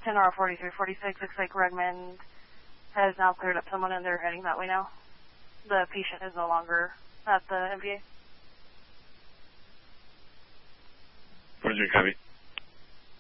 10R 4346, looks like Redmond has now cleared up someone and they're heading that way now. The patient is no longer at the MPA. 43, copy.